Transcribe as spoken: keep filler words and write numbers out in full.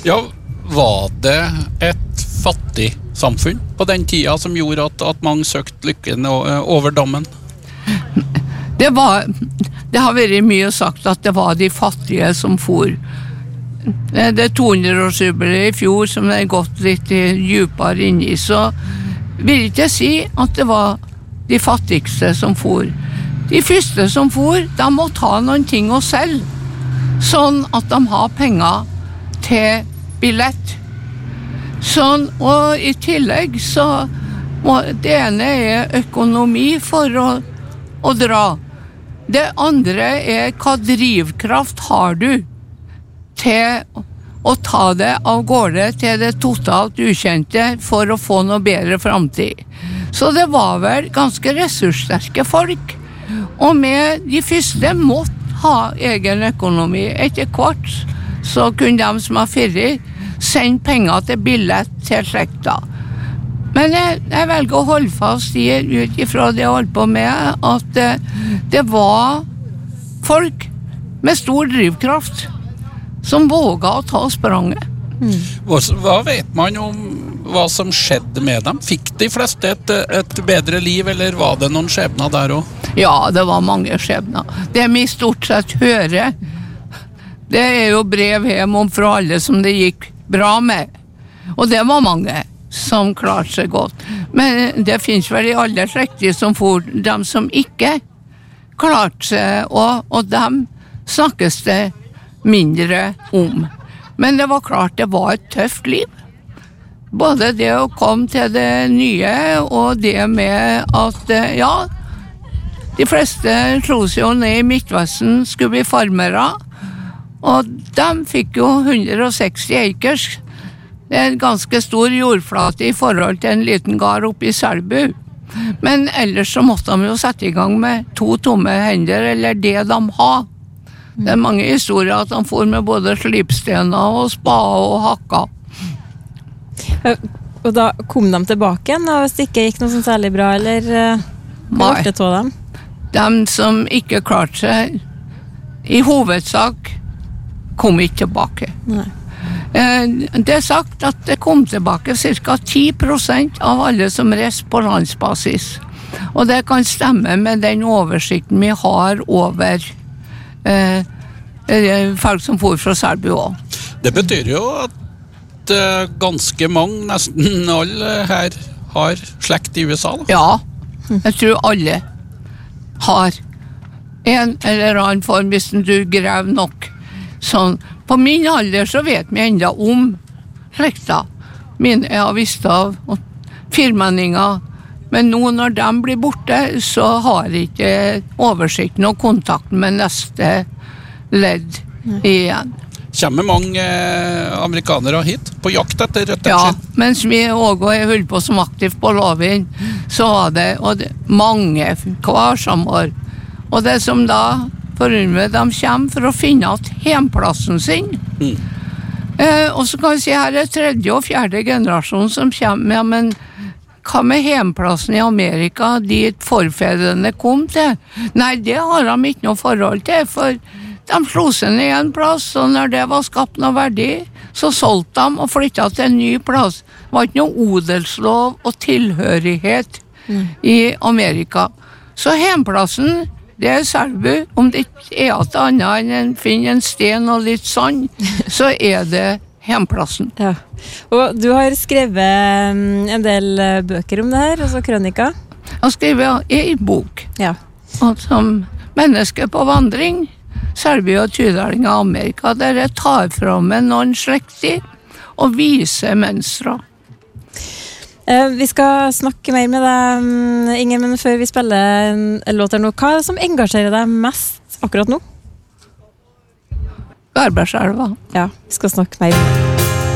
Ja, var det et fattig samfunn på den tida som gjorde at, at mange søkte lykken over dammen? Det var, det har vært mye sagt at det var de fattige som for. Det er to-hundre-årsjubileet i fjor som er gått litt djupere inn i, så vil ikke si at det var de fattigste som for. De første som for, de måtte ha noen ting å selge, sånn at de har penger til billett. Sånn, og i tillegg så må, det ene er økonomi for å, å dra. Det andre er hva drivkraft har du til å ta det av gårde til det totalt ukjente for å få noe bedre fremtid. Så det var vel ganske ressurssterke folk, og med de første måtte ha egen økonomi. Etter hvert så kunne de som har fyrt sende penger til billett til slekta. Men jeg, jeg velger å holde fast i, ut ifra det jeg holdt på med, at det, det var folk med stor drivkraft som våget å ta spranget. Mm. Hva, hva vet man om hva som skjedde med dem? Fikk de fleste et, et bedre liv, eller var det noen skjebner der også? Ja, det var mange skjebner. Det vi stort sett hører, det er jo brev hjem om fra alle som det gikk bra med. Og det var mange som klarte seg godt. Men det finnes vel i alle slekter som for dem som ikke klarte seg, og, og dem snakkes det mindre om. Men det var klart det var et tøft liv. Både det å komme til det nye, og det med at, ja, de fleste slo seg jo ned i Midtvesten, skulle bli farmere, og de fikk jo hundre og seksti acres. Det er en ganske stor jordflate i forhold til en liten gard oppe i Selbu. Men ellers så måtte de jo sette i gang med to tomme hender, eller det de har. Det er mange historier at de får med både slipstener og spa og hakka. Og da kom de tilbake igjen, og hvis det ikke gikk noe sånn særlig bra, eller hva ble det av dem? De som ikke klarte seg, i hovedsak, kom ikke tilbake. Nei. Det er sagt at det kom tilbake cirka ti prosent av alle som reiste på landsbasis. Og det kan stemme med den oversikten vi har over eh, folk som for fra Selbu også. Det betyr jo at eh, ganske mange, nesten alle her, har slekt i U S A, da? Ja, jeg tror alle har en eller annen form hvis du graver nok. Sånn. På min alder så vet vi enda om slekta. Min jeg har visst av firmenninger. Men nå når de blir borte, så har jeg ikke oversikten og kontakten med neste ledd igjen. Kommer mange eh, amerikanere hit på jakt etter røttene Ja, sin? mens vi også er holdt på som aktiv på loven, så var det, og det mange hver sommer. Og det som da forundrer, de kommer for å finne at hjemplassen sin. Mm. Eh, og så kan vi si her er tredje og fjerde generasjon som kommer, ja, men hva med hjemplassen i Amerika, dit forfedrene kom til? Nei, det har de ikke noe forhold til, for de slo seg ned i en plass, og når det var skapt noe verdi, så solgte de og flyttet til en ny plass. Det var ikke noe odelslov og tilhørighet mm. i Amerika. Så hjemplassen, det er Selbu. Om det ikke er at annet enn en finner en sten og litt sand, så er det hjemplassen. Ja. Og du har skrevet en del bøker om det her, altså krønika? Jeg har skrevet en bok. Ja. Og som menneske på vandring, Selbu og Tydalingen av Amerika, der jeg tar fra meg noen slekter og viser mønstre. Eh, vi skal snakke mer med deg, Inger, men før vi spiller en, en låt her nå, hva er det som engasjerer deg mest akkurat nå? Garberselva. Ja, vi skal snakke mer.